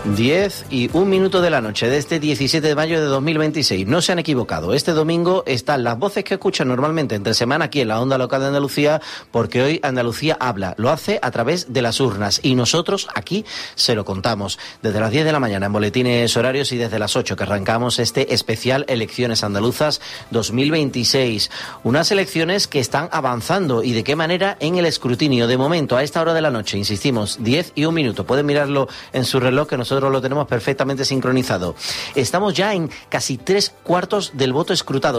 10:01 de la noche de este 17 de mayo de 2026. No se han equivocado. Este domingo están las voces que escuchan normalmente entre semana aquí en la onda local de Andalucía, porque hoy Andalucía habla. Lo hace a través de las urnas y nosotros aquí se lo contamos. Desde las 10 de la mañana en boletines horarios y desde las 8 que arrancamos este especial Elecciones Andaluzas 2026. Unas elecciones que están avanzando y de qué manera en el escrutinio. De momento, a esta hora de la noche, insistimos, 10:01. Pueden mirarlo en su reloj que nosotros lo tenemos perfectamente sincronizado. Estamos ya en casi 3/4 del voto escrutado,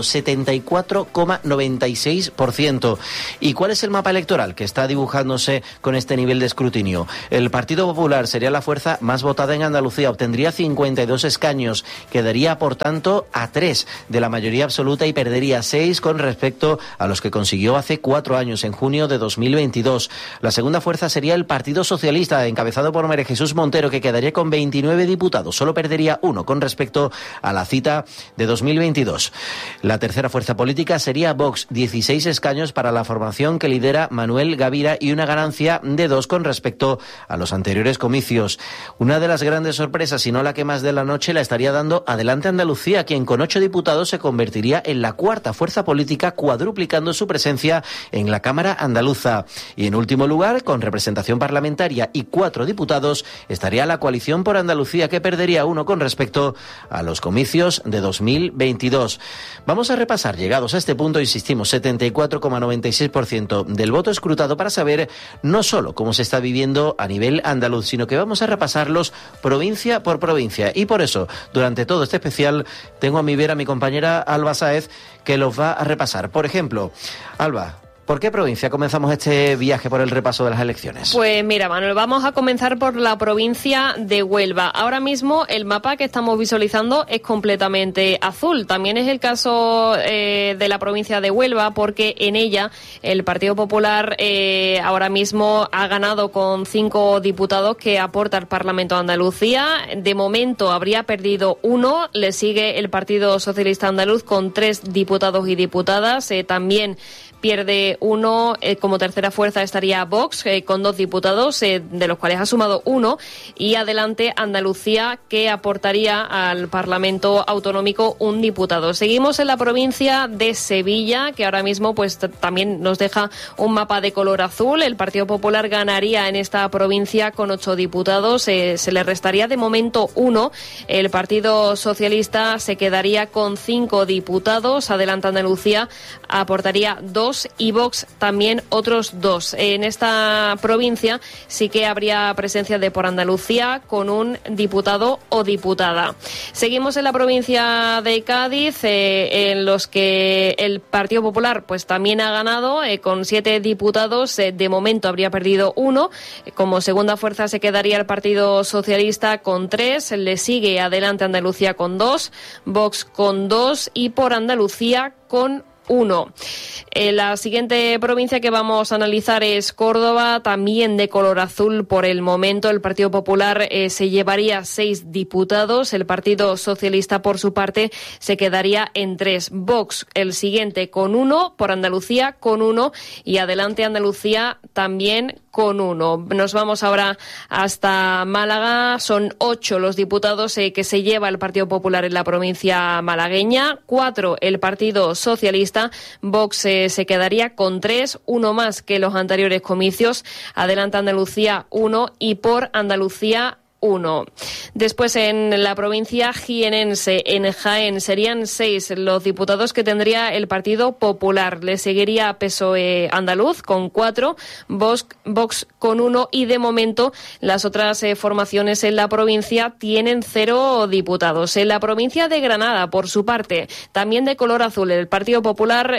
74,96%. ¿Y cuál es el mapa electoral que está dibujándose con este nivel de escrutinio? El Partido Popular sería la fuerza más votada en Andalucía, obtendría 52 escaños, quedaría por tanto a 3 de la mayoría absoluta y perdería 6 con respecto a los que consiguió hace 4 años, en junio de 2022. La segunda fuerza sería el Partido Socialista, encabezado por María Jesús Montero, que quedaría con 29 diputados, solo perdería 1 con respecto a la cita de 2022. La tercera fuerza política sería Vox, 16 escaños para la formación que lidera Manuel Gavira y una ganancia de 2 con respecto a los anteriores comicios. Una de las grandes sorpresas, si no la que más de la noche, la estaría dando Adelante Andalucía, quien con 8 diputados se convertiría en la cuarta fuerza política, cuadruplicando su presencia en la Cámara andaluza. Y en último lugar, con representación parlamentaria y 4 diputados, estaría la coalición por Andalucía, que perdería 1 con respecto a los comicios de 2022. Vamos a repasar, llegados a este punto, insistimos, 74,96% del voto escrutado, para saber no solo cómo se está viviendo a nivel andaluz, sino que vamos a repasarlos provincia por provincia. Y por eso, durante todo este especial, tengo a mi vera a mi compañera Alba Sáez, que los va a repasar. Por ejemplo, Alba, ¿por qué provincia comenzamos este viaje por el repaso de las elecciones? Pues mira, Manuel, vamos a comenzar por la provincia de Huelva. Ahora mismo el mapa que estamos visualizando es completamente azul. También es el caso de la provincia de Huelva, porque en ella el Partido Popular ahora mismo ha ganado con 5 diputados que aporta al Parlamento de Andalucía. De momento habría perdido 1. Le sigue el Partido Socialista Andaluz con 3 diputados y diputadas. También pierde 1, como tercera fuerza estaría Vox, con 2 diputados, de los cuales ha sumado 1, y Adelante Andalucía, que aportaría al Parlamento Autonómico 1 diputado. Seguimos en la provincia de Sevilla, que ahora mismo pues también nos deja un mapa de color azul. El Partido Popular ganaría en esta provincia con 8 diputados, se le restaría de momento 1. El Partido Socialista se quedaría con 5 diputados, Adelante Andalucía aportaría 2 y Vox también otros 2. En esta provincia sí que habría presencia de Por Andalucía con 1 diputado o diputada. Seguimos en la provincia de Cádiz, en los que el Partido Popular pues también ha ganado con 7 diputados. De momento habría perdido 1. Como segunda fuerza se quedaría el Partido Socialista con 3. Le sigue Adelante Andalucía con 2, Vox con 2 y Por Andalucía con 1. La siguiente provincia que vamos a analizar es Córdoba, también de color azul por el momento. El Partido Popular se llevaría 6 diputados. El Partido Socialista, por su parte, se quedaría en 3. Vox, el siguiente, con 1, Por Andalucía con 1 y Adelante Andalucía también con 1. Nos vamos ahora hasta Málaga. Son 8 los diputados que se lleva el Partido Popular en la provincia malagueña, 4 el Partido Socialista. Vox se quedaría con 3, 1 más que los anteriores comicios. Adelante Andalucía 1 y Por Andalucía 1. Después, en la provincia jienense, en Jaén, serían 6 los diputados que tendría el Partido Popular. Le seguiría PSOE andaluz con 4, Vox con 1 y de momento las otras formaciones en la provincia tienen 0 diputados. En la provincia de Granada, por su parte, también de color azul, el Partido Popular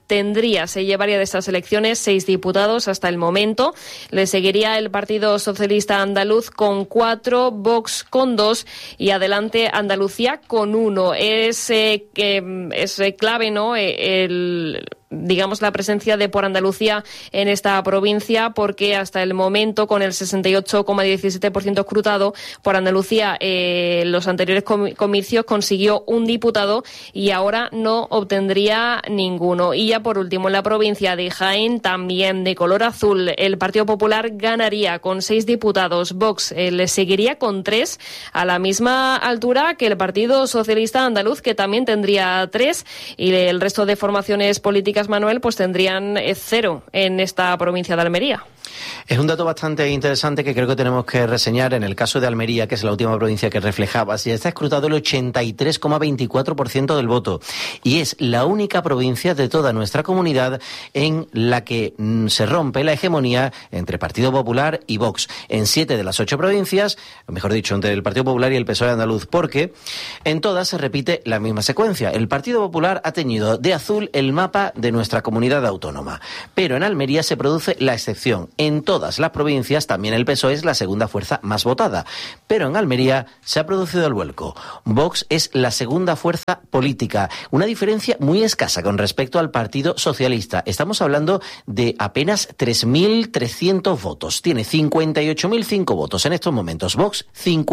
se llevaría de estas elecciones 6 diputados hasta el momento. Le seguiría el Partido Socialista andaluz con 4, Vox con 2 y Adelante Andalucía con 1. Es clave, ¿no?, digamos, la presencia de Por Andalucía en esta provincia, porque hasta el momento, con el 68,17% escrutado, Por Andalucía los anteriores comicios consiguió un diputado y ahora no obtendría ninguno. Y ya por último, en la provincia de Jaén, también de color azul, el Partido Popular ganaría con 6 diputados. Vox le seguiría con 3, a la misma altura que el Partido Socialista Andaluz, que también tendría 3, y el resto de formaciones políticas, Manuel, pues tendrían 0 en esta provincia de Almería. Es un dato bastante interesante que creo que tenemos que reseñar. En el caso de Almería, que es la última provincia que reflejaba, ya está escrutado el 83,24% del voto. Y es la única provincia de toda nuestra comunidad en la que se rompe la hegemonía entre Partido Popular y Vox. En 7 de las 8 provincias, mejor dicho, entre el Partido Popular y el PSOE andaluz, porque en todas se repite la misma secuencia. El Partido Popular ha teñido de azul el mapa de nuestra comunidad autónoma. Pero en Almería se produce la excepción. En todas las provincias también el PSOE es la segunda fuerza más votada, pero en Almería se ha producido el vuelco. Vox es la segunda fuerza política, una diferencia muy escasa con respecto al Partido Socialista. Estamos hablando de apenas 3.300 votos. Tiene 58.005 votos en estos momentos. Vox,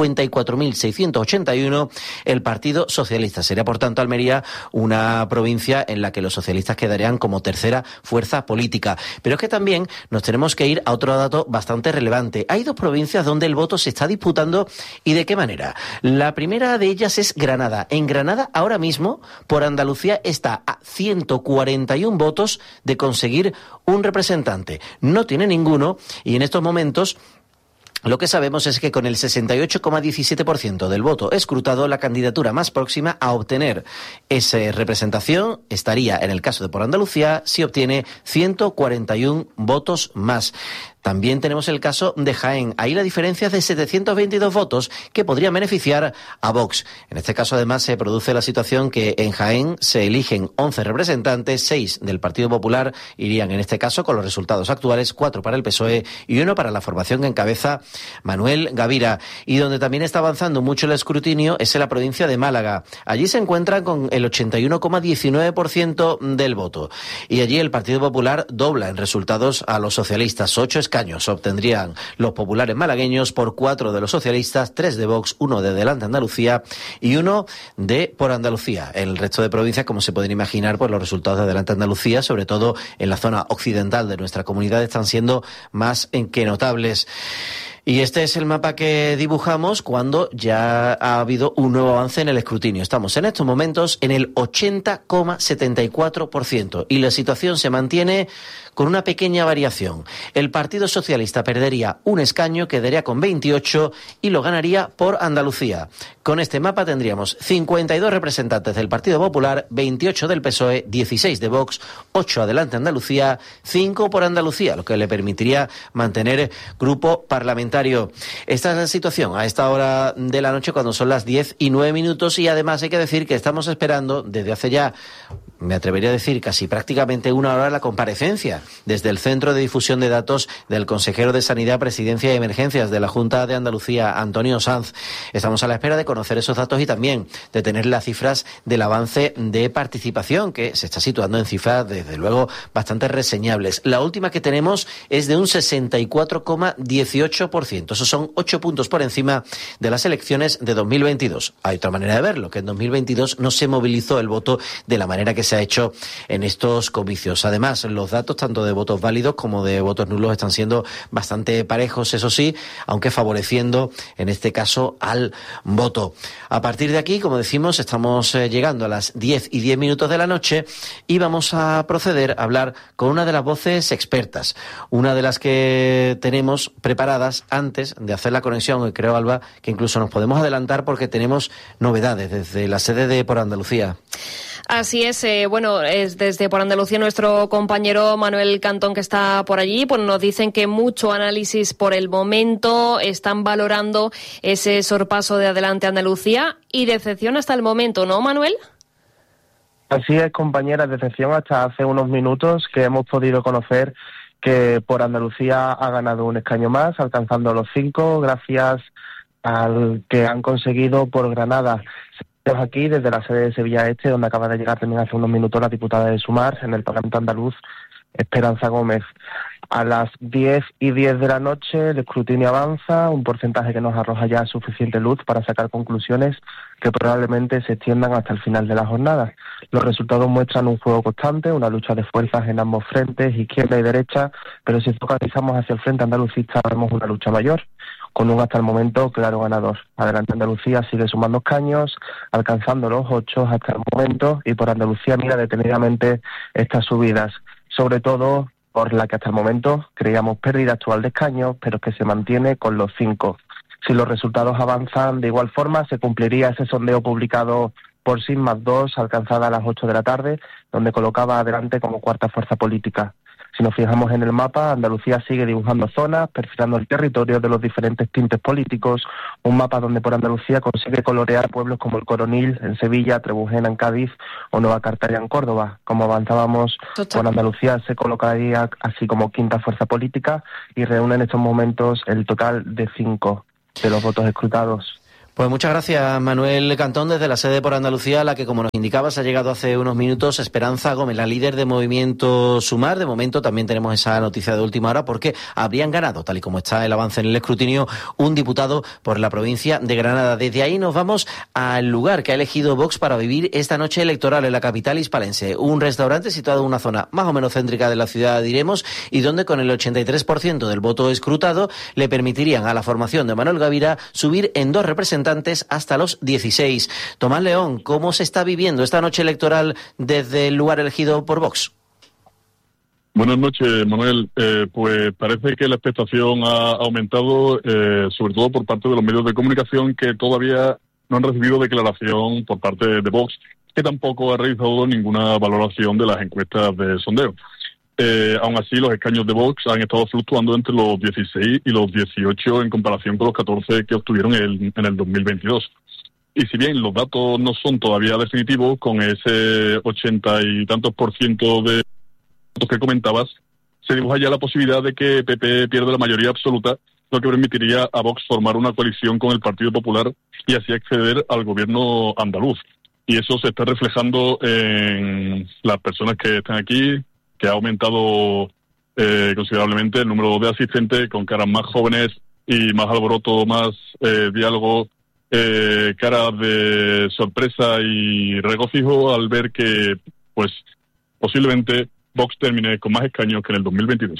54.681. El Partido Socialista. Sería, por tanto, Almería una provincia en la que los socialistas quedarían como tercera fuerza política. Pero es que también nos tenemos que ir a otro dato bastante relevante. Hay 2 provincias donde el voto se está disputando, ¿y de qué manera? La primera de ellas es Granada. En Granada, ahora mismo, Por Andalucía está a 141 votos de conseguir un representante. No tiene ninguno, y en estos momentos lo que sabemos es que con el 68,17% del voto escrutado, la candidatura más próxima a obtener esa representación estaría, en el caso de Por Andalucía, si obtiene 141 votos más. También tenemos el caso de Jaén. Ahí la diferencia es de 722 votos que podrían beneficiar a Vox. En este caso, además, se produce la situación que en Jaén se eligen 11 representantes, 6 del Partido Popular irían, en este caso, con los resultados actuales, 4 para el PSOE y 1 para la formación que encabeza Manuel Gavira. Y donde también está avanzando mucho el escrutinio es en la provincia de Málaga. Allí se encuentran con el 81,19% del voto. Y allí el Partido Popular dobla en resultados a los socialistas. 8 escaños obtendrían los populares malagueños por 4 de los socialistas, 3 de Vox, 1 de Adelante Andalucía y 1 de Por Andalucía. En el resto de provincias, como se pueden imaginar, pues los resultados de Adelante Andalucía, sobre todo en la zona occidental de nuestra comunidad, están siendo más que notables. Y este es el mapa que dibujamos cuando ya ha habido un nuevo avance en el escrutinio. Estamos en estos momentos en el 80,74% y la situación se mantiene con una pequeña variación. El Partido Socialista perdería un escaño, quedaría con 28 y lo ganaría Por Andalucía. Con este mapa tendríamos 52 representantes del Partido Popular, 28 del PSOE, 16 de Vox, 8 Adelante Andalucía, 5 Por Andalucía, lo que le permitiría mantener grupo parlamentario. Esta es la situación a esta hora de la noche, cuando son las 10:09, y además hay que decir que estamos esperando desde hace ya, me atrevería a decir, casi prácticamente una hora, la comparecencia desde el Centro de Difusión de Datos del consejero de Sanidad, Presidencia y Emergencias de la Junta de Andalucía, Antonio Sanz. Estamos a la espera de conocer esos datos y también de tener las cifras del avance de participación, que se está situando en cifras, desde luego, bastante reseñables. La última que tenemos es de un 64,18%. Esos son 8 puntos por encima de las elecciones de 2022. Hay otra manera de verlo, que en 2022 no se movilizó el voto de la manera que se ha hecho en estos comicios. Además, los datos tanto de votos válidos como de votos nulos están siendo bastante parejos, eso sí, aunque favoreciendo en este caso al voto. A partir de aquí, como decimos, estamos llegando a las 10:10 de la noche y vamos a proceder a hablar con una de las voces expertas, una de las que tenemos preparadas antes de hacer la conexión. Y creo, Alba, que incluso nos podemos adelantar porque tenemos novedades desde la sede de Por Andalucía. Así es, es desde Por Andalucía nuestro compañero Manuel Cantón, que está por allí, pues nos dicen que mucho análisis por el momento, están valorando ese sorpaso de Adelante Andalucía y decepción hasta el momento, ¿no, Manuel? Así es, compañera, decepción hasta hace unos minutos que hemos podido conocer que Por Andalucía ha ganado un escaño más, alcanzando los 5, gracias al que han conseguido por Granada. Aquí, desde la sede de Sevilla Este, donde acaba de llegar también hace unos minutos la diputada de Sumar en el Parlamento andaluz, Esperanza Gómez. A las 10:10 de la noche el escrutinio avanza, un porcentaje que nos arroja ya suficiente luz para sacar conclusiones que probablemente se extiendan hasta el final de la jornada. Los resultados muestran un juego constante, una lucha de fuerzas en ambos frentes, izquierda y derecha, pero si focalizamos hacia el frente andalucista vemos una lucha mayor, con un hasta el momento claro ganador. Adelante Andalucía sigue sumando escaños, alcanzando los 8 hasta el momento, y por Andalucía mira detenidamente estas subidas, sobre todo por la que hasta el momento creíamos pérdida actual de escaños, pero que se mantiene con los 5. Si los resultados avanzan de igual forma, se cumpliría ese sondeo publicado por SIN más 2, alcanzada a las 8 de la tarde, donde colocaba adelante como cuarta fuerza política. Si nos fijamos en el mapa, Andalucía sigue dibujando zonas, perfilando el territorio de los diferentes tintes políticos, un mapa donde por Andalucía consigue colorear pueblos como El Coronil en Sevilla, Trebujena en Cádiz o Nueva Cartaya en Córdoba. Como avanzábamos, con Andalucía se colocaría así como quinta fuerza política y reúne en estos momentos el total de 5 de los votos escrutados. Pues muchas gracias, Manuel Cantón, desde la sede por Andalucía, a la que, como nos indicabas, ha llegado hace unos minutos Esperanza Gómez, la líder de Movimiento Sumar. De momento también tenemos esa noticia de última hora, porque habrían ganado, tal y como está el avance en el escrutinio, un diputado por la provincia de Granada. Desde ahí nos vamos al lugar que ha elegido Vox para vivir esta noche electoral en la capital hispalense. Un restaurante situado en una zona más o menos céntrica de la ciudad, diremos, y donde con el 83% del voto escrutado le permitirían a la formación de Manuel Gavira subir en 2 representantes hasta los 16. Tomás León, ¿cómo se está viviendo esta noche electoral desde el lugar elegido por Vox? Buenas noches, Manuel. Pues parece que la expectación ha aumentado, sobre todo por parte de los medios de comunicación, que todavía no han recibido declaración por parte de Vox, que tampoco ha realizado ninguna valoración de las encuestas de sondeo. Aún así, los escaños de Vox han estado fluctuando entre los 16 y los 18 en comparación con los 14 que obtuvieron en el 2022. Y si bien los datos no son todavía definitivos, con ese 80 y tantos % de votos que comentabas, se dibuja ya la posibilidad de que PP pierda la mayoría absoluta, lo que permitiría a Vox formar una coalición con el Partido Popular y así acceder al gobierno andaluz. Y eso se está reflejando en las personas que están aquí, que ha aumentado considerablemente el número de asistentes, con caras más jóvenes y más alboroto, más diálogo, caras de sorpresa y regocijo al ver que, pues, posiblemente Vox termine con más escaños que en el 2022.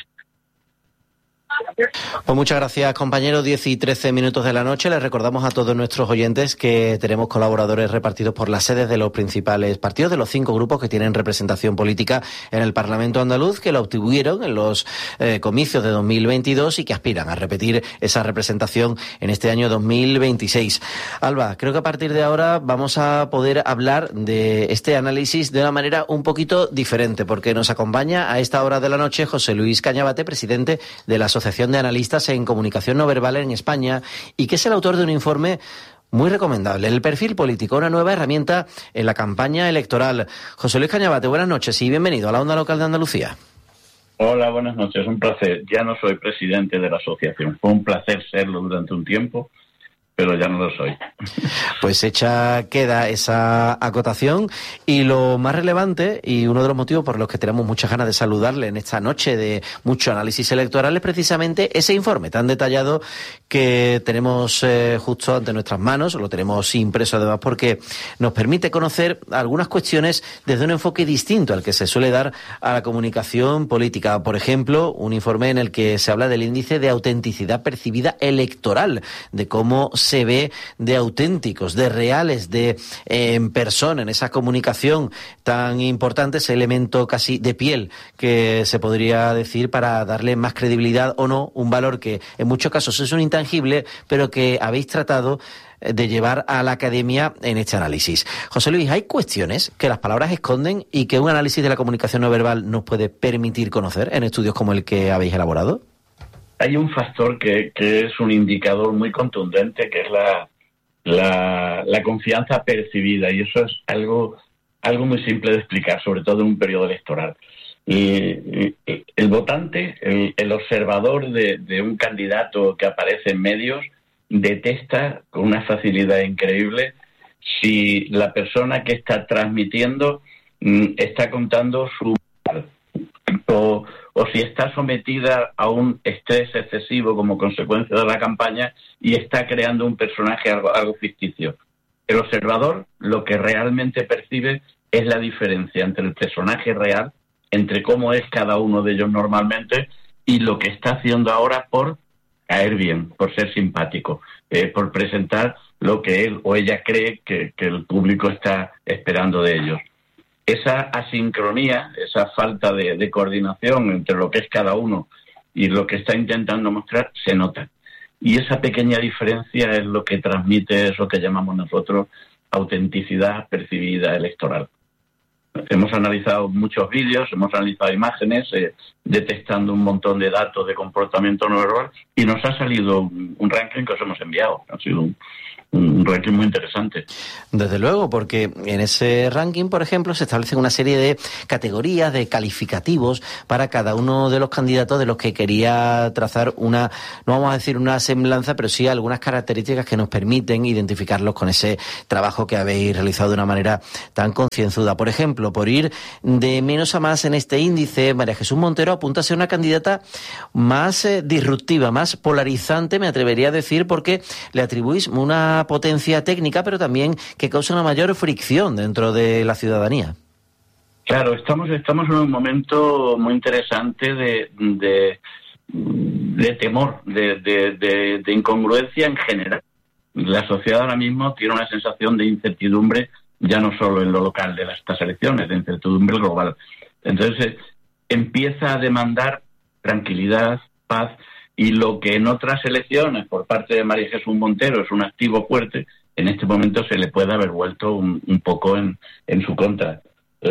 Pues muchas gracias, compañeros. 10 y 13 minutos de la noche. Les recordamos a todos nuestros oyentes que tenemos colaboradores repartidos por las sedes de los principales partidos, de los 5 grupos que tienen representación política en el Parlamento andaluz, que lo obtuvieron en los comicios de 2022 y que aspiran a repetir esa representación en este año 2026. Alba, creo que a partir de ahora vamos a poder hablar de este análisis de una manera un poquito diferente, porque nos acompaña a esta hora de la noche José Luis Cañabate, presidente de la Asociación de Analistas en Comunicación No Verbal en España, y que es el autor de un informe muy recomendable, El perfil político, una nueva herramienta en la campaña electoral. José Luis Cañabate, buenas noches y bienvenido a la Onda Local de Andalucía. Hola, buenas noches, un placer. Ya no soy presidente de la asociación, fue un placer serlo durante un tiempo, pero ya no lo soy. Pues hecha queda esa acotación, y lo más relevante y uno de los motivos por los que tenemos muchas ganas de saludarle en esta noche de mucho análisis electoral es precisamente ese informe tan detallado que tenemos justo ante nuestras manos. Lo tenemos impreso además porque nos permite conocer algunas cuestiones desde un enfoque distinto al que se suele dar a la comunicación política. Por ejemplo, un informe en el que se habla del índice de autenticidad percibida electoral, de cómo se ve de auténticos, de reales, de en persona, en esa comunicación tan importante, ese elemento casi de piel que se podría decir para darle más credibilidad o no, un valor que en muchos casos es un intangible, pero que habéis tratado de llevar a la academia en este análisis. José Luis, ¿hay cuestiones que las palabras esconden y que un análisis de la comunicación no verbal nos puede permitir conocer en estudios como el que habéis elaborado? Hay un factor que es un indicador muy contundente, que es la confianza percibida, y eso es algo muy simple de explicar, sobre todo en un periodo electoral. Y el votante, el observador de un candidato que aparece en medios, detecta con una facilidad increíble si la persona que está transmitiendo está contando su o si está sometida a un estrés excesivo como consecuencia de la campaña y está creando un personaje algo ficticio. El observador lo que realmente percibe es la diferencia entre el personaje real, entre cómo es cada uno de ellos normalmente y lo que está haciendo ahora por caer bien, por ser simpático, por presentar lo que él o ella cree que el público está esperando de ellos. Esa asincronía, esa falta de coordinación entre lo que es cada uno y lo que está intentando mostrar, se nota. Y esa pequeña diferencia es lo que transmite eso que llamamos nosotros autenticidad percibida electoral. Hemos analizado muchos vídeos, hemos analizado imágenes, detectando un montón de datos de comportamiento no verbal, y nos ha salido un ranking que os hemos enviado. Ha sido un ranking muy interesante. Desde luego, porque en ese ranking, por ejemplo, se establecen una serie de categorías, de calificativos para cada uno de los candidatos de los que quería trazar una, no vamos a decir una semblanza, pero sí algunas características que nos permiten identificarlos con ese trabajo que habéis realizado de una manera tan concienzuda. Por ejemplo, por ir de menos a más en este índice, María Jesús Montero apunta a ser una candidata más disruptiva, más polarizante, me atrevería a decir, porque le atribuís una potencia técnica, pero también que causa una mayor fricción dentro de la ciudadanía. Claro, estamos en un momento muy interesante de temor, de incongruencia en general. La sociedad ahora mismo tiene una sensación de incertidumbre, ya no solo en lo local de estas elecciones, de incertidumbre global. Entonces empieza a demandar tranquilidad, paz, y lo que en otras elecciones por parte de María Jesús Montero es un activo fuerte, en este momento se le puede haber vuelto un poco en su contra.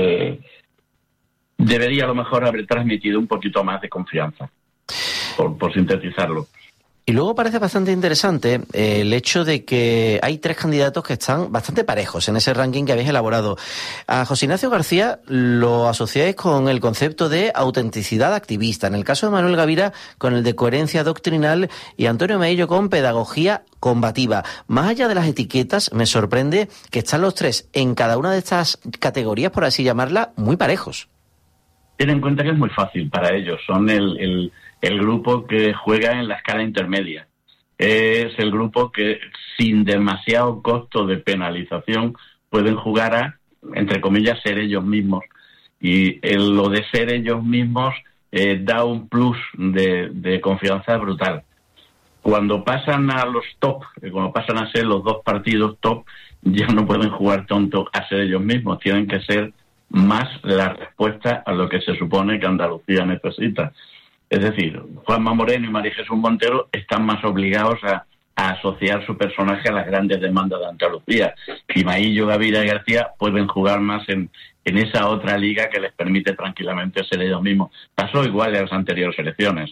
Debería a lo mejor haber transmitido un poquito más de confianza, por sintetizarlo. Y luego parece bastante interesante el hecho de que hay 3 candidatos que están bastante parejos en ese ranking que habéis elaborado. A José Ignacio García lo asociáis con el concepto de autenticidad activista. En el caso de Manuel Gavira, con el de coherencia doctrinal, y Antonio Meillo con pedagogía combativa. Más allá de las etiquetas, me sorprende que están los 3 en cada una de estas categorías, por así llamarla, muy parejos. Ten en cuenta que es muy fácil para ellos. Son el grupo que juega en la escala intermedia. Es el grupo que, sin demasiado costo de penalización, pueden jugar a, entre comillas, ser ellos mismos. Y lo de ser ellos mismos da un plus de confianza brutal. Cuando pasan a los top, cuando pasan a ser los 2 partidos top, ya no pueden jugar tonto a ser ellos mismos. Tienen que ser más la respuesta a lo que se supone que Andalucía necesita. Es decir, Juanma Moreno y María Jesús Montero están más obligados a asociar su personaje a las grandes demandas de Andalucía. Y Maillo, Gavira y García pueden jugar más en esa otra liga que les permite tranquilamente ser ellos mismos. Pasó igual en las anteriores elecciones,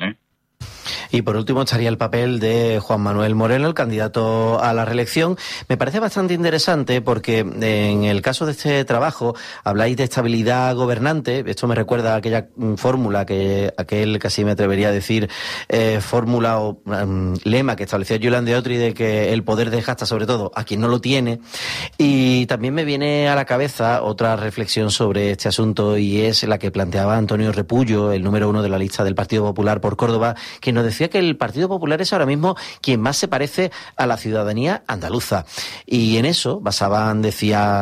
Y por último estaría el papel de Juan Manuel Moreno, el candidato a la reelección. Me parece bastante interesante porque en el caso de este trabajo habláis de estabilidad gobernante. Esto me recuerda a aquella fórmula, aquel casi me atrevería a decir, fórmula o lema que establecía Julián de Otri, de que el poder desgasta sobre todo a quien no lo tiene. Y también me viene a la cabeza otra reflexión sobre este asunto, y es la que planteaba Antonio Repullo, el número 1 de la lista del Partido Popular por Córdoba, que nos decía que el Partido Popular es ahora mismo quien más se parece a la ciudadanía andaluza. Y en eso basaban, decía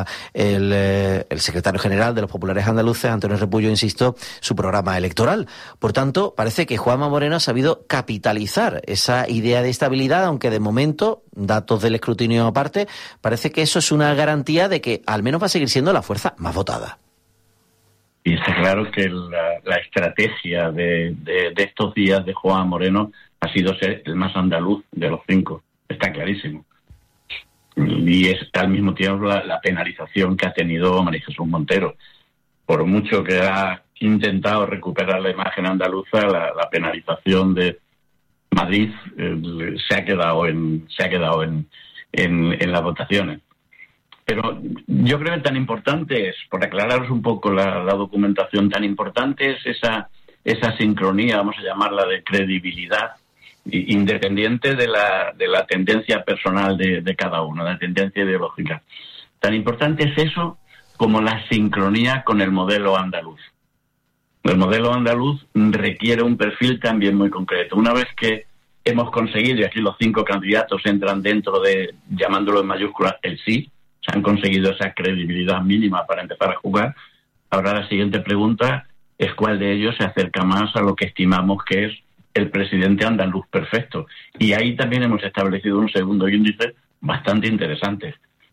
el secretario general de los populares andaluces, Antonio Repullo, insisto, su programa electoral. Por tanto, parece que Juanma Moreno ha sabido capitalizar esa idea de estabilidad, aunque de momento, datos del escrutinio aparte, parece que eso es una garantía de que al menos va a seguir siendo la fuerza más votada. Y está claro que la estrategia de estos días de Juan Moreno ha sido ser el más andaluz de los 5. Está clarísimo. Y es al mismo tiempo la penalización que ha tenido María Jesús Montero. Por mucho que ha intentado recuperar la imagen andaluza, la penalización de Madrid se ha quedado en las votaciones. Pero yo creo que tan importante es, por aclararos un poco la documentación, tan importante es esa sincronía, vamos a llamarla, de credibilidad, independiente de la tendencia personal de cada uno, la tendencia ideológica. Tan importante es eso como la sincronía con el modelo andaluz. El modelo andaluz requiere un perfil también muy concreto. Una vez que hemos conseguido, y aquí los 5 candidatos entran dentro de, llamándolo en mayúsculas, el sí, se han conseguido esa credibilidad mínima para empezar a jugar. Ahora la siguiente pregunta es cuál de ellos se acerca más a lo que estimamos que es el presidente andaluz perfecto. Y ahí también hemos establecido un segundo índice bastante interesante.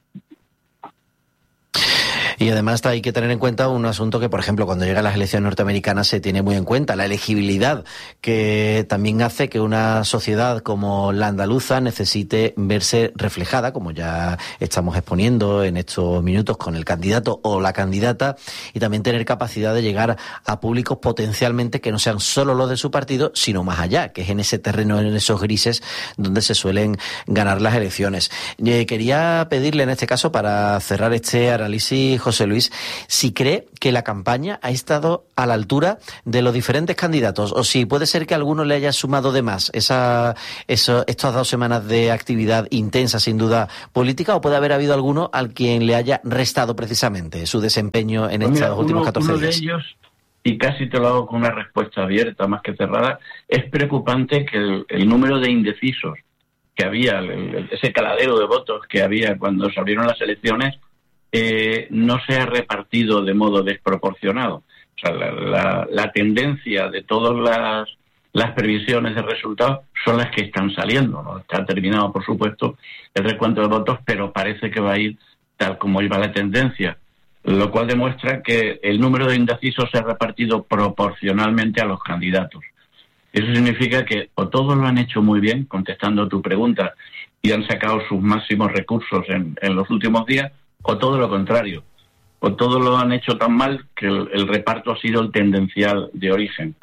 Y además hay que tener en cuenta un asunto que, por ejemplo, cuando llegan las elecciones norteamericanas se tiene muy en cuenta, la elegibilidad, que también hace que una sociedad como la andaluza necesite verse reflejada, como ya estamos exponiendo en estos minutos con el candidato o la candidata, y también tener capacidad de llegar a públicos potencialmente que no sean solo los de su partido, sino más allá, que es en ese terreno, en esos grises, donde se suelen ganar las elecciones. Quería pedirle en este caso, para cerrar este análisis, José Luis, si cree que la campaña ha estado a la altura de los diferentes candidatos, o si puede ser que a alguno le haya sumado de más estas 2 semanas de actividad intensa, sin duda, política, o puede haber habido alguno al quien le haya restado precisamente su desempeño en estos últimos 14 días. Uno de ellos, y casi te lo hago con una respuesta abierta más que cerrada, es preocupante que el número de indecisos que había, ese caladero de votos que había cuando se abrieron las elecciones, no se ha repartido de modo desproporcionado. O sea, la tendencia de todas las previsiones de resultados son las que están saliendo. No está terminado, por supuesto, el recuento de votos, pero parece que va a ir tal como iba la tendencia, lo cual demuestra que el número de indecisos se ha repartido proporcionalmente a los candidatos. Eso significa que o todos lo han hecho muy bien, contestando tu pregunta, y han sacado sus máximos recursos en los últimos días, o todo lo contrario, o todo lo han hecho tan mal que el reparto ha sido el tendencial de origen.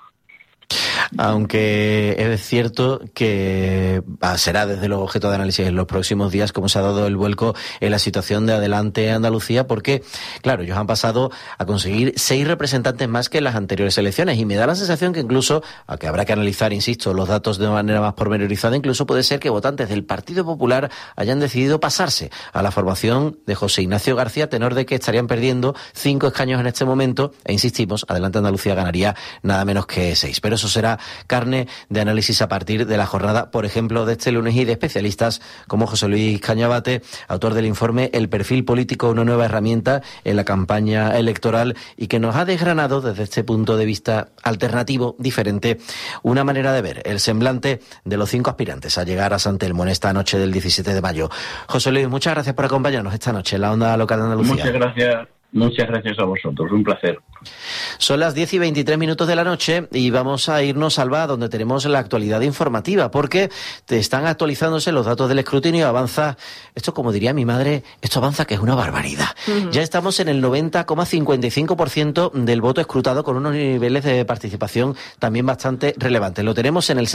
Aunque es cierto que será desde luego objeto de análisis en los próximos días cómo se ha dado el vuelco en la situación de Adelante Andalucía, porque, claro, ellos han pasado a conseguir 6 representantes más que en las anteriores elecciones, y me da la sensación que incluso, aunque habrá que analizar, insisto, los datos de manera más pormenorizada, incluso puede ser que votantes del Partido Popular hayan decidido pasarse a la formación de José Ignacio García, tenor de que estarían perdiendo 5 escaños en este momento, e insistimos, Adelante Andalucía ganaría nada menos que 6. Pero eso será carne de análisis a partir de la jornada, por ejemplo, de este lunes, y de especialistas como José Luis Cañabate, autor del informe El perfil político, una nueva herramienta en la campaña electoral, y que nos ha desgranado desde este punto de vista alternativo, diferente, una manera de ver el semblante de los 5 aspirantes a llegar a San Telmo en esta noche del 17 de mayo. José Luis, muchas gracias por acompañarnos esta noche en la Onda Local de Andalucía. Muchas gracias a vosotros, un placer. Son las 10:23 de la noche y vamos a irnos, Alba, donde tenemos la actualidad informativa, porque te están actualizándose los datos del escrutinio. Avanza, esto como diría mi madre, esto avanza que es una barbaridad. Ya estamos en el 90,55% del voto escrutado, con unos niveles de participación también bastante relevantes. Lo tenemos en el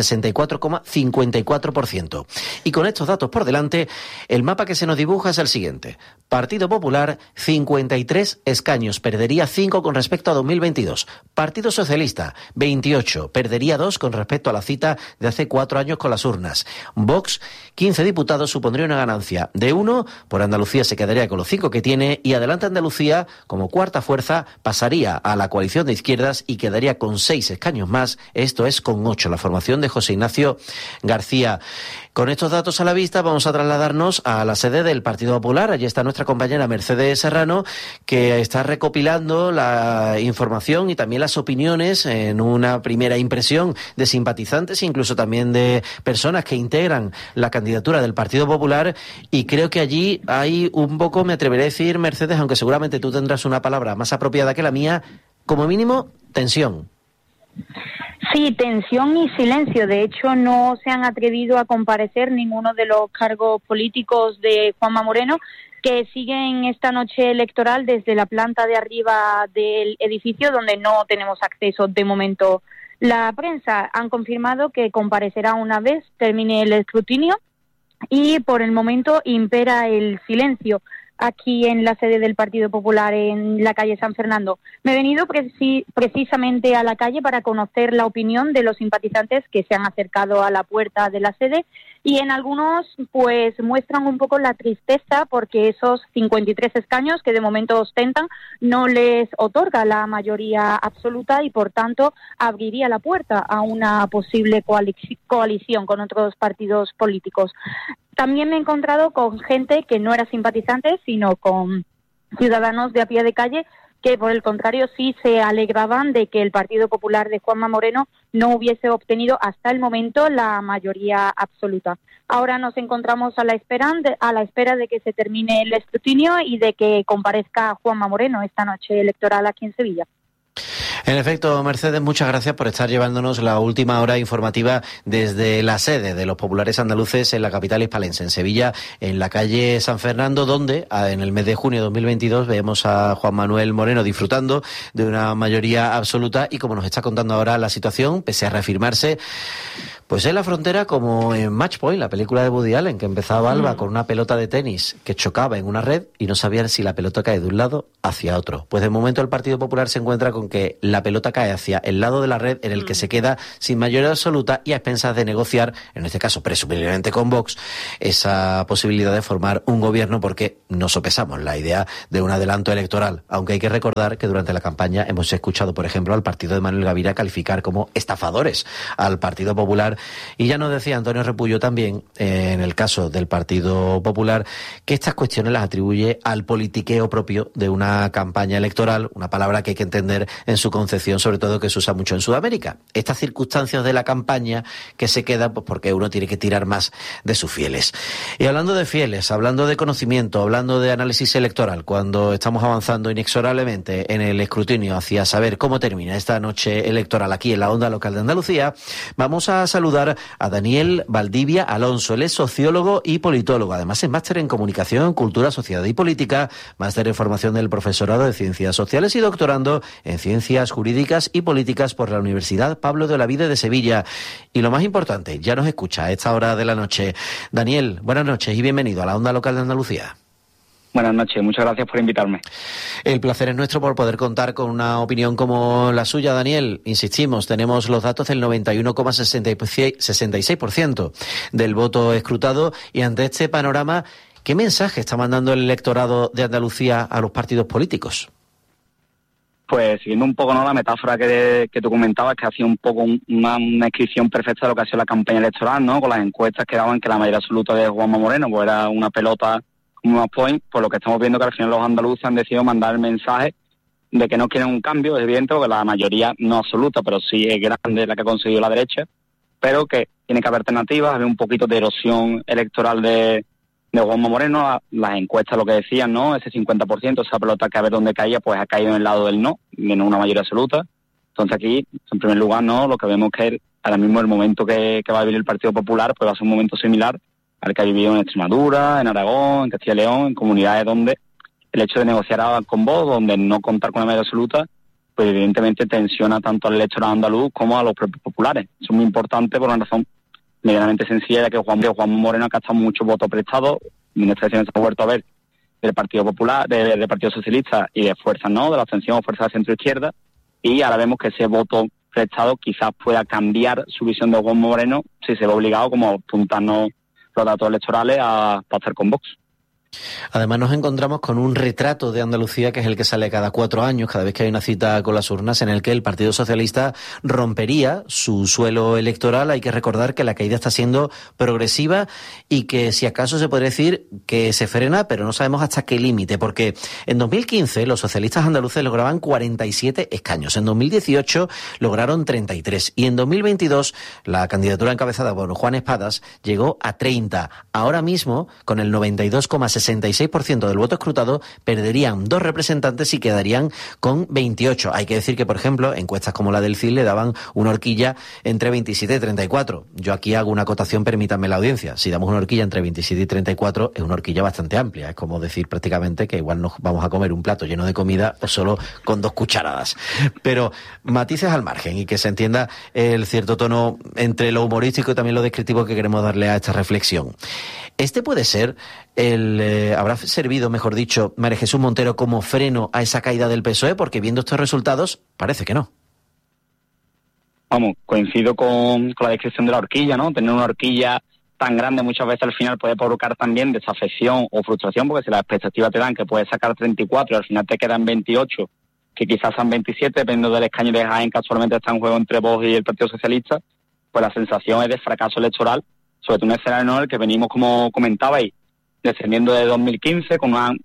64,54%. Y con estos datos por delante, el mapa que se nos dibuja es el siguiente. Partido Popular, 53 escaños, perdería 5 con respecto a 2022. Partido Socialista, 28, perdería 2 con respecto a la cita de hace 4 años con las urnas. Vox, 15 diputados, supondría una ganancia de 1, por Andalucía se quedaría con los 5 que tiene, y Adelante Andalucía, como cuarta fuerza, pasaría a la coalición de izquierdas y quedaría con 6 escaños más, esto es con 8, la formación de José Ignacio García. Con estos datos a la vista vamos a trasladarnos a la sede del Partido Popular. Allí está nuestra compañera Mercedes Serrano, que está recopilando la información y también las opiniones en una primera impresión de simpatizantes, incluso también de personas que integran la candidatura del Partido Popular. Y creo que allí hay un poco, me atreveré a decir, Mercedes, aunque seguramente tú tendrás una palabra más apropiada que la mía, como mínimo, tensión. Sí, tensión y silencio. De hecho, no se han atrevido a comparecer ninguno de los cargos políticos de Juanma Moreno, que siguen esta noche electoral desde la planta de arriba del edificio, donde no tenemos acceso de momento. La prensa han confirmado que comparecerá una vez termine el escrutinio, y por el momento impera el silencio. aquí en la sede del Partido Popular en la calle San Fernando. Me he venido precisamente a la calle para conocer la opinión de los simpatizantes que se han acercado a la puerta de la sede, y en algunos pues muestran un poco la tristeza porque esos 53 escaños que de momento ostentan no les otorga la mayoría absoluta y por tanto abriría la puerta a una posible coalición con otros partidos políticos. También me he encontrado con gente que no era simpatizante, sino con ciudadanos de a pie de calle que, por el contrario, sí se alegraban de que el Partido Popular de Juanma Moreno no hubiese obtenido hasta el momento la mayoría absoluta. Ahora nos encontramos a la espera de que se termine el escrutinio y de que comparezca Juanma Moreno esta noche electoral aquí en Sevilla. En efecto, Mercedes, muchas gracias por estar llevándonos la última hora informativa desde la sede de los populares andaluces en la capital hispalense, en Sevilla, en la calle San Fernando, donde en el mes de junio de 2022 vemos a Juan Manuel Moreno disfrutando de una mayoría absoluta y, como nos está contando ahora la situación, pese a reafirmarse, pues en la frontera, como en Match Point, la película de Woody Allen, que empezaba Alba con una pelota de tenis que chocaba en una red y no sabían si la pelota cae de un lado hacia otro. Pues de momento el Partido Popular se encuentra con que la pelota cae hacia el lado de la red en el que se queda sin mayoría absoluta y a expensas de negociar, en este caso presumiblemente con Vox, esa posibilidad de formar un gobierno, porque no sopesamos la idea de un adelanto electoral, aunque hay que recordar que durante la campaña hemos escuchado, por ejemplo, al partido de Manuel Gavira calificar como estafadores al Partido Popular. Y ya nos decía Antonio Repullo también, en el caso del Partido Popular, que estas cuestiones las atribuye al politiqueo propio de una campaña electoral, una palabra que hay que entender en su concepción, sobre todo que se usa mucho en Sudamérica. Estas circunstancias de la campaña que se quedan pues porque uno tiene que tirar más de sus fieles. Y hablando de fieles, hablando de conocimiento, hablando de análisis electoral, cuando estamos avanzando inexorablemente en el escrutinio hacia saber cómo termina esta noche electoral aquí en la Onda Local de Andalucía, vamos a saludar a Daniel Valdivia Alonso. Él es sociólogo y politólogo. Además es máster en Comunicación, Cultura, Sociedad y Política, máster en Formación del Profesorado de Ciencias Sociales y doctorando en Ciencias Jurídicas y Políticas por la Universidad Pablo de Olavide de Sevilla. Y lo más importante, ya nos escucha a esta hora de la noche. Daniel, buenas noches y bienvenido a la Onda Local de Andalucía. Buenas noches, muchas gracias por invitarme. El placer es nuestro por poder contar con una opinión como la suya, Daniel. Insistimos, tenemos los datos del 91,66% del voto escrutado y ante este panorama, ¿qué mensaje está mandando el electorado de Andalucía a los partidos políticos? Pues siguiendo un poco la metáfora que tú comentabas, que hacía un poco una descripción perfecta de lo que ha sido la campaña electoral, ¿no? Con las encuestas que daban que la mayoría absoluta de Juanma Moreno pues era una pelota como Match Point, por lo que estamos viendo que al final los andaluces han decidido mandar el mensaje de que no quieren un cambio, es evidente, porque la mayoría no absoluta, pero sí es grande la que ha conseguido la derecha, pero que tiene que haber alternativas, haber un poquito de erosión electoral de Juanma Moreno. Las encuestas lo que decían, ¿no? Ese 50%, esa pelota que a ver dónde caía, pues ha caído en el lado del no, de no una mayoría absoluta. Entonces aquí, en primer lugar, no, lo que vemos que ahora mismo el momento que va a vivir el Partido Popular, pues va a ser un momento similar al que ha vivido en Extremadura, en Aragón, en Castilla y León, en comunidades donde el hecho de negociar con Vox, donde no contar con la mayoría absoluta, pues evidentemente tensiona tanto al electorado andaluz como a los propios populares. Eso es muy importante por una razón medianamente sencilla, ya que Juan Moreno ha gastado muchos votos prestados. En esta elección se ha vuelto a ver del Partido Popular, del Partido Socialista y de fuerzas, ¿no?, de la abstención o fuerzas de centro-izquierda, y ahora vemos que ese voto prestado quizás pueda cambiar su visión de Juan Moreno si se ve obligado, como apuntarnos los datos electorales, a pactar con Vox. Además nos encontramos con un retrato de Andalucía que es el que sale cada 4 años, cada vez que hay una cita con las urnas, en el que el Partido Socialista rompería su suelo electoral. Hay que recordar que la caída está siendo progresiva y que si acaso se podría decir que se frena, pero no sabemos hasta qué límite, porque en 2015 los socialistas andaluces lograban 47 escaños, en 2018 lograron 33 y en 2022 la candidatura encabezada por Juan Espadas llegó a 30. Ahora mismo, con el 92,66% del voto escrutado, perderían 2 representantes y quedarían con 28. Hay que decir que, por ejemplo, encuestas como la del CIL le daban una horquilla entre 27 y 34. Yo aquí hago una acotación, permítanme la audiencia. Si damos una horquilla entre 27 y 34, es una horquilla bastante amplia. Es como decir prácticamente que igual nos vamos a comer un plato lleno de comida pues solo con 2 cucharadas. Pero matices al margen y que se entienda el cierto tono entre lo humorístico y también lo descriptivo que queremos darle a esta reflexión. Este puede ser ¿Habrá servido, mejor dicho, María Jesús Montero como freno a esa caída del PSOE? Porque viendo estos resultados, parece que no. Vamos, coincido con la descripción de la horquilla, ¿no? Tener una horquilla tan grande muchas veces al final puede provocar también desafección o frustración, porque si las expectativas te dan que puedes sacar 34 y al final te quedan 28, que quizás sean 27, dependiendo del escaño de Jaén, casualmente está en juego entre Vox y el Partido Socialista, pues la sensación es de fracaso electoral, sobre todo un escenario en el que venimos, como comentabais, descendiendo de 2015 con un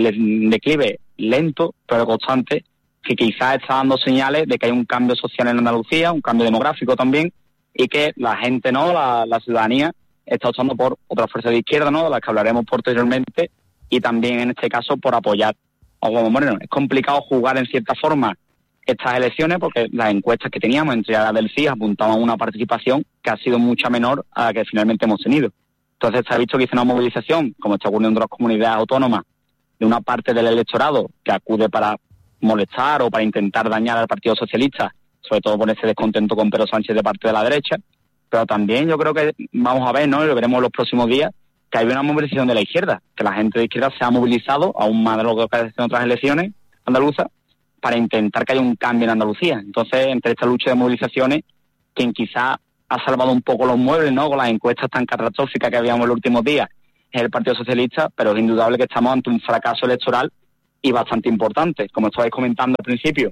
declive lento pero constante, que quizás está dando señales de que hay un cambio social en Andalucía, un cambio demográfico también, y que la gente, ¿no?, la ciudadanía está optando por otra fuerza de izquierda, ¿no?, de las que hablaremos posteriormente, y también en este caso por apoyar a Juanma Moreno. Es complicado jugar en cierta forma estas elecciones porque las encuestas que teníamos entre la del CIS apuntaban a una participación que ha sido mucha menor a la que finalmente hemos tenido. Entonces se ha visto que hizo una movilización, como está ocurriendo en otras comunidades autónomas, de una parte del electorado que acude para molestar o para intentar dañar al Partido Socialista, sobre todo por ese descontento con Pedro Sánchez de parte de la derecha. Pero también yo creo que vamos a ver, ¿no?, y lo veremos en los próximos días, que hay una movilización de la izquierda, que la gente de izquierda se ha movilizado, aún más de lo que aparece en otras elecciones andaluzas, para intentar que haya un cambio en Andalucía. Entonces, entre esta lucha de movilizaciones, quien quizá ha salvado un poco los muebles, ¿no?, con las encuestas tan catastróficas que habíamos en los últimos días, es el Partido Socialista, pero es indudable que estamos ante un fracaso electoral y bastante importante. Como estabais comentando al principio,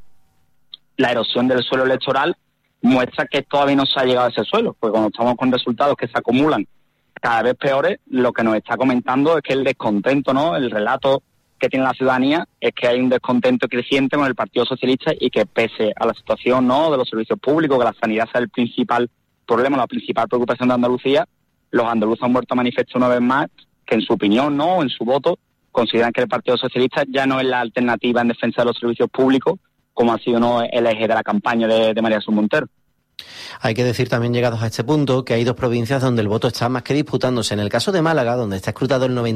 la erosión del suelo electoral muestra que todavía no se ha llegado a ese suelo, porque cuando estamos con resultados que se acumulan cada vez peores, lo que nos está comentando es que el descontento, ¿no?, el relato que tiene la ciudadanía es que hay un descontento creciente con el Partido Socialista y que pese a la situación, ¿no?, de los servicios públicos, que la sanidad sea el principal problema, la principal preocupación de Andalucía, los andaluces han vuelto a manifestar una vez más que en su opinión, ¿no?, en su voto, consideran que el Partido Socialista ya no es la alternativa en defensa de los servicios públicos, como ha sido, ¿no?, el eje de la campaña de María Jesús Montero. Hay que decir también, llegados a este punto, que hay dos provincias donde el voto está más que disputándose. En el caso de Málaga, donde está escrutado el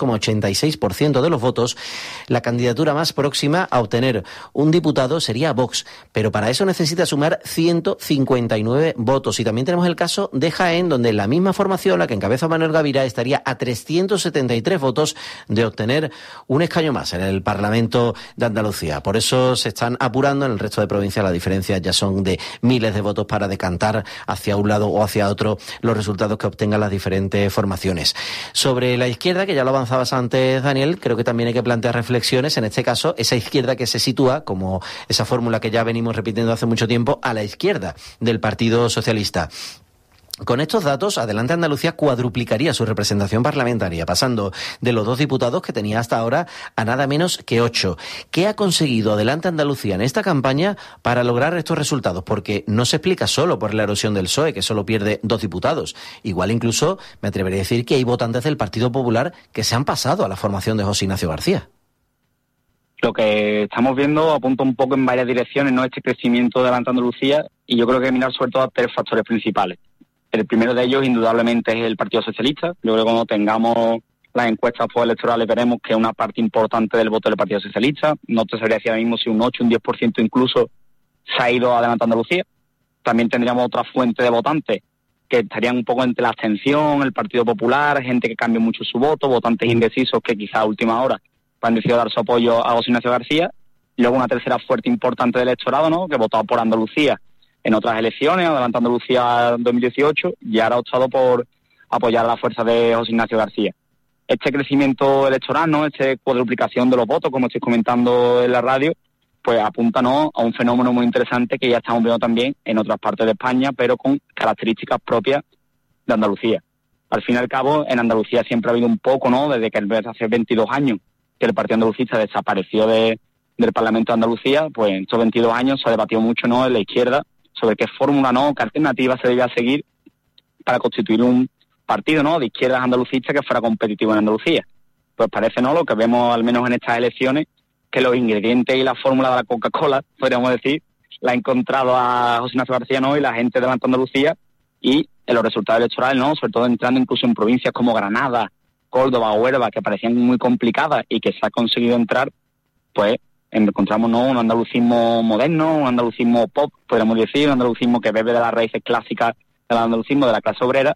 92,86% de los votos, la candidatura más próxima a obtener un diputado sería Vox, pero para eso necesita sumar 159 votos. Y también tenemos el caso de Jaén, donde la misma formación, la que encabeza Manuel Gavira, estaría a 373 votos de obtener un escaño más en el Parlamento de Andalucía. Por eso se están apurando. En el resto de provincias las diferencias ya son de miles de votos para decantar hacia un lado o hacia otro los resultados que obtengan las diferentes formaciones. Sobre la izquierda, que ya lo avanzabas antes, Daniel, creo que también hay que plantear reflexiones. En este caso, esa izquierda que se sitúa, como esa fórmula que ya venimos repitiendo hace mucho tiempo, a la izquierda del Partido Socialista. Con estos datos, Adelante Andalucía cuadruplicaría su representación parlamentaria, pasando de los 2 diputados que tenía hasta ahora a nada menos que 8. ¿Qué ha conseguido Adelante Andalucía en esta campaña para lograr estos resultados? Porque no se explica solo por la erosión del PSOE, que solo pierde 2 diputados. Igual incluso me atrevería a decir que hay votantes del Partido Popular que se han pasado a la formación de José Ignacio García. Lo que estamos viendo apunta un poco en varias direcciones, ¿no?, este crecimiento de Adelante Andalucía, y yo creo que hay que mirar sobre todo a 3 factores principales. El primero de ellos, indudablemente, es el Partido Socialista. Yo creo que cuando tengamos las encuestas electorales veremos que una parte importante del voto del Partido Socialista, no te sabría decir ahora mismo si un 8, un 10% incluso, se ha ido Adelante Andalucía. También tendríamos otra fuente de votantes que estarían un poco entre la abstención, el Partido Popular, gente que cambia mucho su voto, votantes indecisos que quizá a última hora han decidido dar su apoyo a José Ignacio García. Y luego una tercera fuerte importante del electorado, ¿no?, que votado por Andalucía en otras elecciones, Adelante Andalucía 2018, y ahora ha optado por apoyar a la fuerza de José Ignacio García. Este crecimiento electoral, ¿no?, esta cuadruplicación de los votos, como estoy comentando en la radio, pues apunta, ¿no?, a un fenómeno muy interesante que ya estamos viendo también en otras partes de España, pero con características propias de Andalucía. Al fin y al cabo, en Andalucía siempre ha habido un poco, ¿no?, desde que hace 22 años que el Partido Andalucista desapareció del Parlamento de Andalucía, pues en estos 22 años se ha debatido mucho, ¿no?, en la izquierda, sobre qué fórmula, ¿no?, qué alternativa se debía seguir para constituir un partido, ¿no?, de izquierdas andalucistas que fuera competitivo en Andalucía. Pues parece, ¿no?, lo que vemos al menos en estas elecciones, que los ingredientes y la fórmula de la Coca-Cola, podríamos decir, la ha encontrado a José Ignacio García, ¿no?, y la gente de Adelante Andalucía, y en los resultados electorales, ¿no?, sobre todo entrando incluso en provincias como Granada, Córdoba o Huelva, que parecían muy complicadas y que se ha conseguido entrar, pues encontramos, ¿no?, un andalucismo moderno, un andalucismo pop, podríamos decir, un andalucismo que bebe de las raíces clásicas del andalucismo de la clase obrera,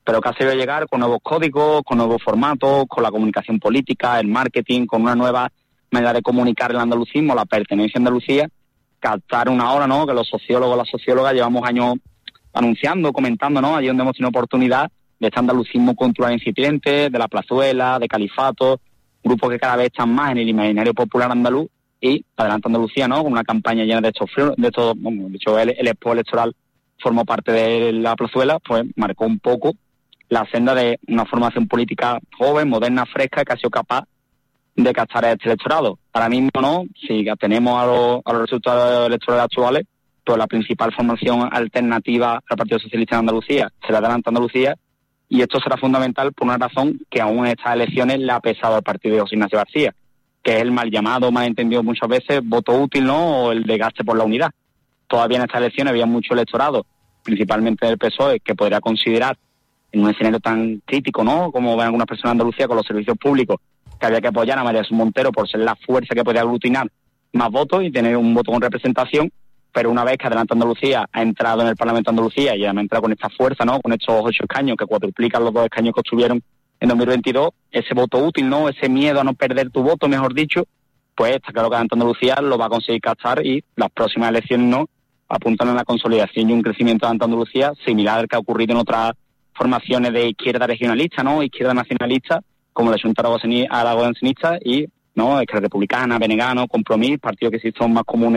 pero que ha sabido llegar con nuevos códigos, con nuevos formatos, con la comunicación política, el marketing, con una nueva manera de comunicar el andalucismo, la pertenencia a Andalucía, captar una hora, ¿no?, que los sociólogos, las sociólogas llevamos años anunciando, comentando, ¿no?, allí donde hemos tenido oportunidad de este andalucismo cultural incipiente, de la plazuela, de Califato, grupos que cada vez están más en el imaginario popular andaluz, y Adelante Andalucía, ¿no?, con una campaña llena de estos, de hecho el expo electoral formó parte de la plazuela, pues marcó un poco la senda de una formación política joven, moderna, fresca, que ha sido capaz de captar a este electorado. Ahora mismo, ¿no?, si atenemos a los resultados electorales actuales, pues la principal formación alternativa al Partido Socialista de Andalucía será Adelante Andalucía, y esto será fundamental por una razón que aún en estas elecciones le ha pesado al partido de José Ignacio García, que es el mal llamado, mal entendido muchas veces, voto útil, ¿no?, o el desgaste por la unidad. Todavía en estas elecciones había mucho electorado, principalmente del PSOE, que podría considerar en un escenario tan crítico, ¿no?, como ven algunas personas de Andalucía con los servicios públicos, que había que apoyar a María Jesús Montero por ser la fuerza que podía aglutinar más votos y tener un voto con representación. Pero una vez que Adelante Andalucía ha entrado en el Parlamento de Andalucía y además ha entrado con esta fuerza, ¿no?, con estos 8 escaños que cuadruplican los 2 escaños que obtuvieron en 2022, ese voto útil, ¿no?, ese miedo a no perder tu voto, mejor dicho, pues está claro que Adelante Andalucía lo va a conseguir captar, y las próximas elecciones, ¿no?, apuntan a la consolidación y un crecimiento de Adelante Andalucía similar al que ha ocurrido en otras formaciones de izquierda regionalista, ¿no?, izquierda nacionalista, como la Junta Aragonesa y, ¿no?, Esquerra Republicana, Benegano, Compromís, partidos que sí son más comunes